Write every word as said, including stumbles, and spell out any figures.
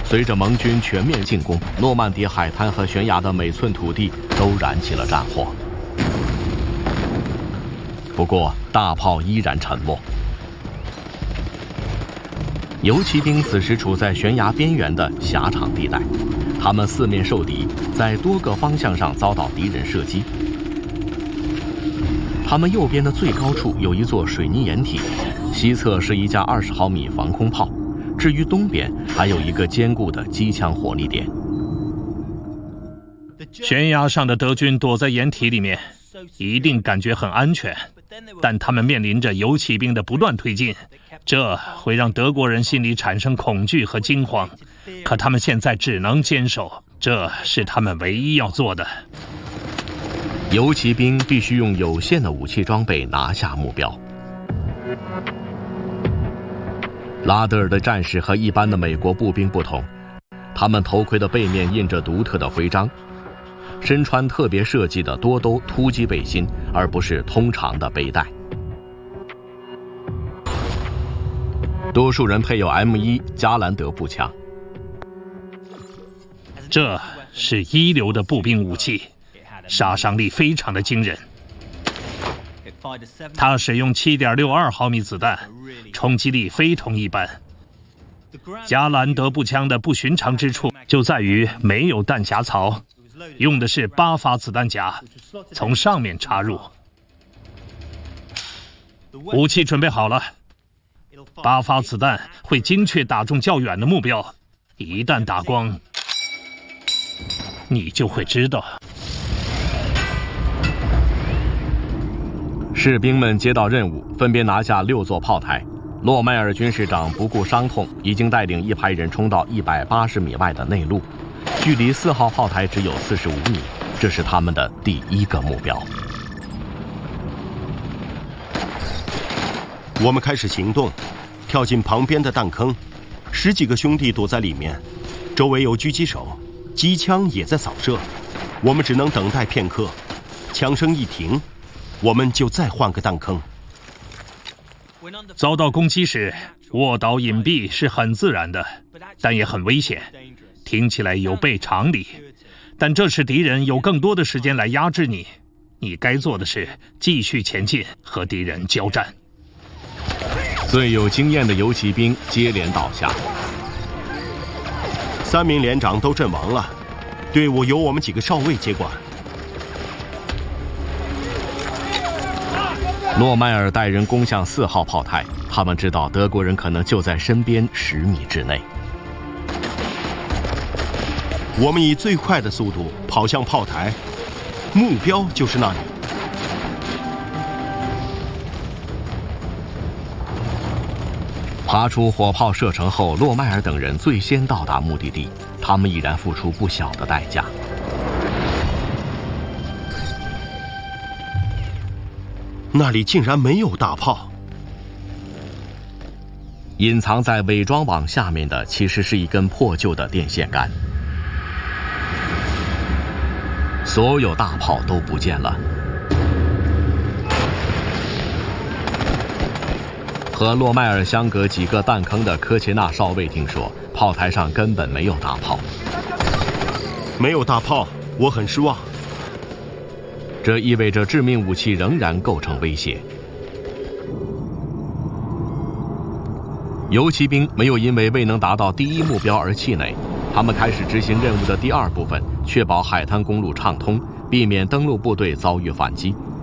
随着盟军全面进攻，诺曼底海滩和悬崖的每寸土地都燃起了战火。不过，大炮依然沉默。游骑兵此时处在悬崖边缘的狭长地带，他们四面受敌，在多个方向上遭到敌人射击。他们右边的最高处有一座水泥掩体，西侧是一架二十毫米防空炮，至于东边还有一个坚固的机枪火力点。 悬崖上的德军躲在掩体里面，一定感觉很安全，但他们面临着游骑兵的不断推进，这会让德国人心里产生恐惧和惊慌。可他们现在只能坚守，这是他们唯一要做的。 游骑兵必须用有限的武器装备拿下目标。拉德尔的战士和一般的美国步兵不同，他们头盔的背面印着独特的徽章，身穿特别设计的多兜突击背心，而不是通常的背带。多数人配有 M 一 加兰德步枪， 这是一流的步兵武器，杀伤力非常的惊人。它使用 七点六二 毫米子弹，冲击力非同一般。加兰德步枪的不寻常之处就在于没有弹夹槽，用的是八发子弹夹，从上面插入。武器准备好了，八发子弹会精确打中较远的目标，一旦打光，你就会知道。 士兵们接到任务，分别拿下六座炮台。洛迈尔军士长不顾伤痛，已经带领一排人冲到一百八十米外的内陆，距离四号炮台只有四十五米，这是他们的第一个目标。 我们开始行动，跳进旁边的弹坑，十几个兄弟躲在里面，周围有狙击手，机枪也在扫射。我们只能等待片刻，枪声一停，我们就再换个弹坑。 遭到攻击时，卧倒隐蔽是很自然的，但也很危险。听起来有悖常理，但这时敌人有更多的时间来压制你。你该做的是继续前进，和敌人交战。 最有经验的游骑兵接连倒下， 三名连长都阵亡了，队伍由我们几个少尉接管。 诺迈尔带人攻向四号炮台，他们知道德国人可能就在身边十米之内。 我们以最快的速度跑向炮台，目标就是那里。 爬出火炮射程后，洛迈尔等人最先到达目的地，他们已然付出不小的代价。 那里竟然没有大炮！ 隐藏在伪装网下面的其实是一根破旧的电线杆。所有大炮都不见了。和洛迈尔相隔几个弹坑的科切纳少尉听说，炮台上根本没有大炮。 没有大炮，我很失望。 这意味着致命武器仍然构成威胁。游骑兵没有因为未能达到第一目标而气馁，他们开始执行任务的第二部分，确保海滩公路畅通，避免登陆部队遭遇反击。